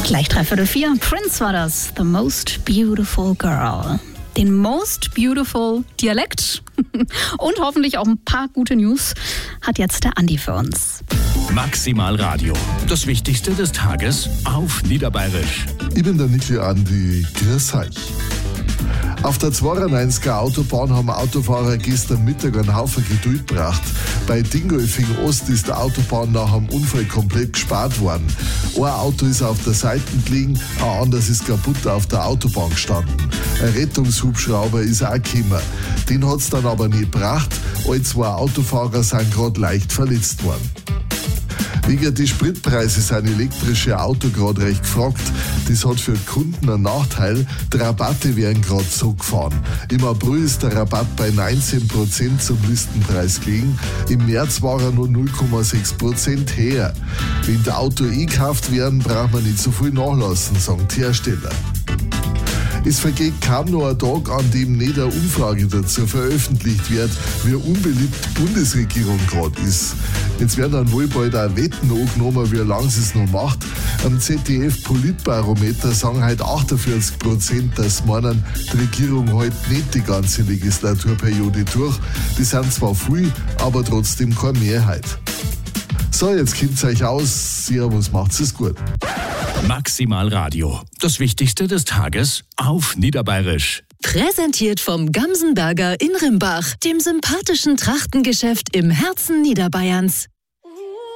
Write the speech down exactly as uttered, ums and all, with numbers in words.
Gleich dreiviertel vier. Prince war das. The Most Beautiful Girl. Den Most Beautiful Dialekt und hoffentlich auch ein paar gute News hat jetzt der Andi für uns. Maximal Radio. Das Wichtigste des Tages auf Niederbayerisch. Ich bin der Niki Andi. Grüß euch. Auf der zweiundneunziger Autobahn haben Autofahrer gestern Mittag einen Haufen Geduld gebracht. Bei Dingolfing Ost ist die Autobahn nach einem Unfall komplett gesperrt worden. Ein Auto ist auf der Seite gelegen, ein anderes ist kaputt auf der Autobahn gestanden. Ein Rettungshubschrauber ist auch gekommen. Den hat es dann aber nicht gebracht. Alle zwei Autofahrer sind gerade leicht verletzt worden. Wegen die Spritpreise sind elektrische Autos gerade recht gefragt. Das hat für Kunden einen Nachteil. Die Rabatte werden gerade so gefahren. Im April ist der Rabatt bei neunzehn Prozent zum Listenpreis gelegen. Im März war er nur null Komma sechs Prozent höher. Wenn die Auto eingekauft werden, braucht man nicht so viel nachlassen, sagen die Hersteller. Es vergeht kaum noch ein Tag, an dem nicht eine Umfrage dazu veröffentlicht wird, wie unbeliebt die Bundesregierung gerade ist. Jetzt werden dann wohl bald auch Wetten angenommen, wie lange sie es noch macht. Am Z D F-Politbarometer sagen heute achtundvierzig Prozent, dass meinen, die Regierung hält nicht die ganze Legislaturperiode durch. Die sind zwar viel, aber trotzdem keine Mehrheit. So, jetzt kennt's euch aus. Servus, macht's es gut. Maximal Radio. Das Wichtigste des Tages auf Niederbayerisch. Präsentiert vom Gamsenberger in Rimbach, dem sympathischen Trachtengeschäft im Herzen Niederbayerns.